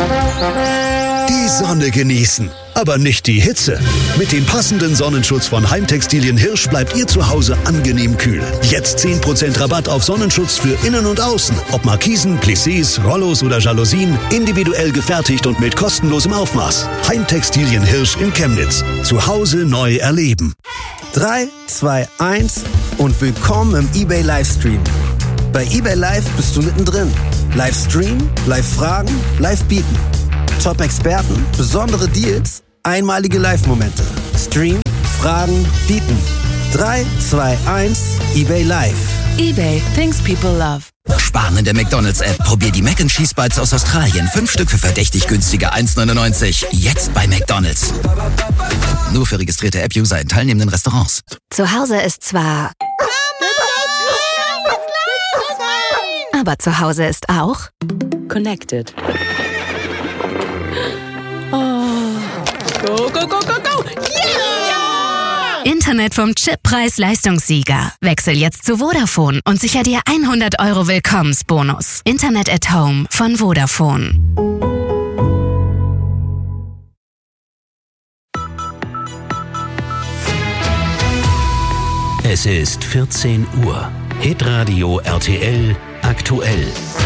Die Sonne genießen, aber nicht die Hitze. Mit dem passenden Sonnenschutz von Heimtextilien Hirsch bleibt ihr zu Hause angenehm kühl. Jetzt 10% Rabatt auf Sonnenschutz für Innen und Außen. Ob Markisen, Plissés, Rollos oder Jalousien, individuell gefertigt und mit kostenlosem Aufmaß. Heimtextilien Hirsch in Chemnitz. Zu Hause neu erleben. 3, 2, 1 und willkommen im eBay Livestream. Bei eBay Live bist du mittendrin. Livestream, Live-Fragen, Live-Bieten. Top-Experten, besondere Deals, einmalige Live-Momente. Stream, Fragen, Bieten. 3, 2, 1, eBay Live. eBay, things people love. Sparen in der McDonald's-App. Probier die Mac & Cheese Bites aus Australien. 5 Stück für verdächtig günstige 1,99. Jetzt bei McDonald's. Nur für registrierte App-User in teilnehmenden Restaurants. Zu Hause ist zwar... Aber zu Hause ist auch... Connected. Oh. Go, go, go, go, go! Yeah! Internet vom Chip Preis-Leistungssieger. Wechsel jetzt zu Vodafone und sicher dir 100 € Willkommensbonus. Internet at Home von Vodafone. Es ist 14 Uhr. Hitradio RTL aktuell.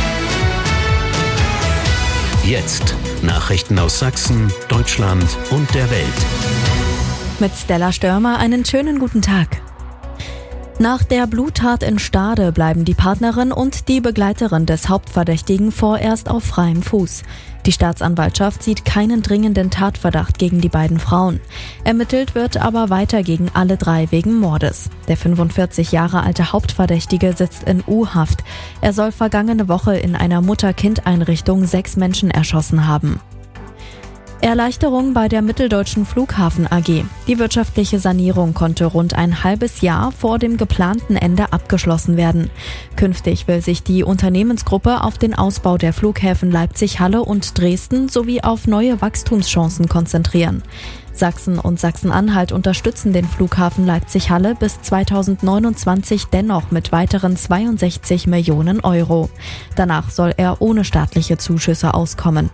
Jetzt Nachrichten aus Sachsen, Deutschland und der Welt. Mit Stella Störmer einen schönen guten Tag. Nach der Bluttat in Stade bleiben die Partnerin und die Begleiterin des Hauptverdächtigen vorerst auf freiem Fuß. Die Staatsanwaltschaft sieht keinen dringenden Tatverdacht gegen die beiden Frauen. Ermittelt wird aber weiter gegen alle 3 wegen Mordes. Der 45 Jahre alte Hauptverdächtige sitzt in U-Haft. Er soll vergangene Woche in einer Mutter-Kind-Einrichtung 6 Menschen erschossen haben. Erleichterung bei der Mitteldeutschen Flughafen AG. Die wirtschaftliche Sanierung konnte rund ein halbes Jahr vor dem geplanten Ende abgeschlossen werden. Künftig will sich die Unternehmensgruppe auf den Ausbau der Flughäfen Leipzig-Halle und Dresden sowie auf neue Wachstumschancen konzentrieren. Sachsen und Sachsen-Anhalt unterstützen den Flughafen Leipzig-Halle bis 2029 dennoch mit weiteren 62 Millionen €. Danach soll er ohne staatliche Zuschüsse auskommen.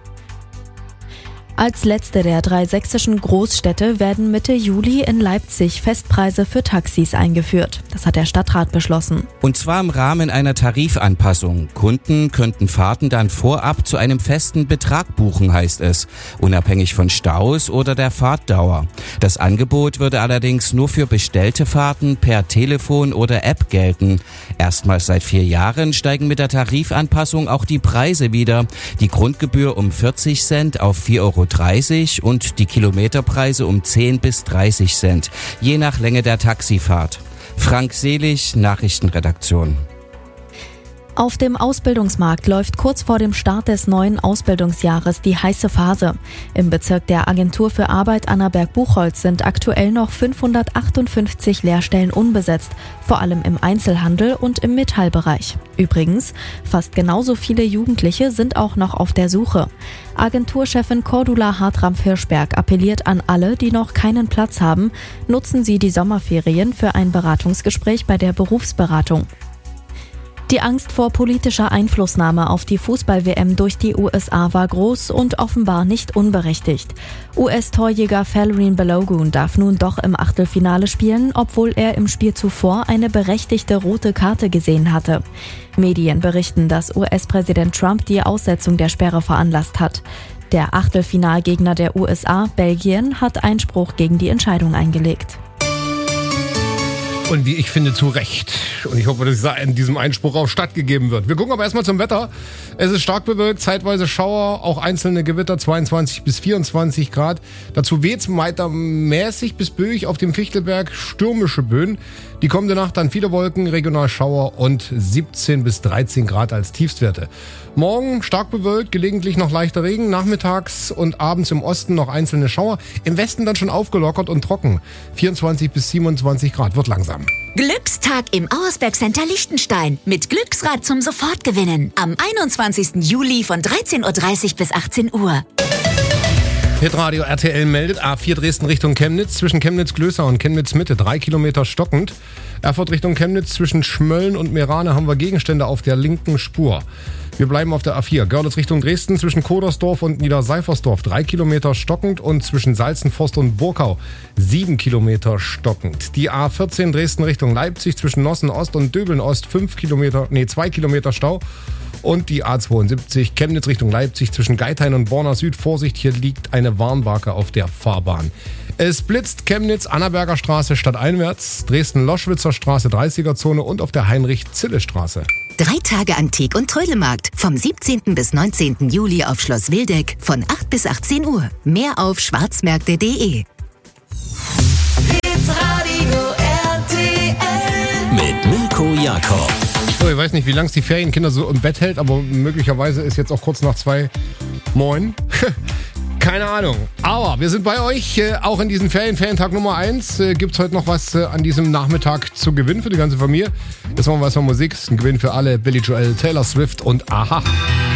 Als letzte der 3 sächsischen Großstädte werden Mitte Juli in Leipzig Festpreise für Taxis eingeführt. Das hat der Stadtrat beschlossen. Und zwar im Rahmen einer Tarifanpassung. Kunden könnten Fahrten dann vorab zu einem festen Betrag buchen, heißt es, unabhängig von Staus oder der Fahrtdauer. Das Angebot würde allerdings nur für bestellte Fahrten per Telefon oder App gelten. Erstmals seit 4 Jahren steigen mit der Tarifanpassung auch die Preise wieder. Die Grundgebühr um 40 Cent auf 4,30 € und die Kilometerpreise um 10 bis 30 Cent, je nach Länge der Taxifahrt. Frank Selig, Nachrichtenredaktion. Auf dem Ausbildungsmarkt läuft kurz vor dem Start des neuen Ausbildungsjahres die heiße Phase. Im Bezirk der Agentur für Arbeit Annaberg-Buchholz sind aktuell noch 558 Lehrstellen unbesetzt, vor allem im Einzelhandel und im Metallbereich. Übrigens, fast genauso viele Jugendliche sind auch noch auf der Suche. Agenturchefin Cordula Hartramp-Hirschberg appelliert an alle, die noch keinen Platz haben, nutzen Sie die Sommerferien für ein Beratungsgespräch bei der Berufsberatung. Die Angst vor politischer Einflussnahme auf die Fußball-WM durch die USA war groß und offenbar nicht unberechtigt. US-Torjäger Falarin Balogun darf nun doch im Achtelfinale spielen, obwohl er im Spiel zuvor eine berechtigte rote Karte gesehen hatte. Medien berichten, dass US-Präsident Trump die Aussetzung der Sperre veranlasst hat. Der Achtelfinalgegner der USA, Belgien, hat Einspruch gegen die Entscheidung eingelegt. Und wie ich finde, zu Recht. Und ich hoffe, dass diesem Einspruch auch stattgegeben wird. Wir gucken aber erstmal zum Wetter. Es ist stark bewölkt, zeitweise Schauer, auch einzelne Gewitter, 22 bis 24 Grad. Dazu weht's weiter mäßig bis böig auf dem Fichtelberg, stürmische Böen. Die kommende Nacht dann viele Wolken, regional Schauer und 17 bis 13 Grad als Tiefstwerte. Morgen stark bewölkt, gelegentlich noch leichter Regen, nachmittags und abends im Osten noch einzelne Schauer. Im Westen dann schon aufgelockert und trocken. 24 bis 27 Grad, wird langsam. Glückstag im Auersberg Center Liechtenstein mit Glücksrad zum Sofortgewinnen. Am 21. Juli von 13:30 Uhr bis 18 Uhr. Hitradio RTL meldet A4 Dresden Richtung Chemnitz, zwischen Chemnitz-Glößer und Chemnitz-Mitte 3 Kilometer stockend. Erfurt Richtung Chemnitz zwischen Schmölln und Meerane haben wir Gegenstände auf der linken Spur. Wir bleiben auf der A4. Görlitz Richtung Dresden zwischen Kodersdorf und Niederseifersdorf 3 Kilometer stockend und zwischen Salzenforst und Burkau 7 Kilometer stockend. Die A14 Dresden Richtung Leipzig zwischen Nossen Ost und Döbeln Ost 2 Kilometer Stau. Und die A72 Chemnitz Richtung Leipzig zwischen Geithain und Borna Süd. Vorsicht, hier liegt eine Warnbarke auf der Fahrbahn. Es blitzt Chemnitz, Annaberger Straße stadteinwärts, Dresden-Loschwitzer Straße 30er-Zone und auf der Heinrich-Zille-Straße. 3 Tage Antik- und Trödelmarkt. Vom 17. bis 19. Juli auf Schloss Wildeck von 8 bis 18 Uhr. Mehr auf schwarzmärkte.de. Mit Mirko Jakob. So, ich weiß nicht, wie lange es die Ferienkinder so im Bett hält, aber möglicherweise ist jetzt auch kurz nach 2 Moin. Keine Ahnung. Aber wir sind bei euch, auch in diesem Ferientag Nummer 1. Gibt es heute noch was an diesem Nachmittag zu gewinnen für die ganze Familie? Jetzt machen wir was von Musik. Ein Gewinn für alle. Billy Joel, Taylor Swift und Aha.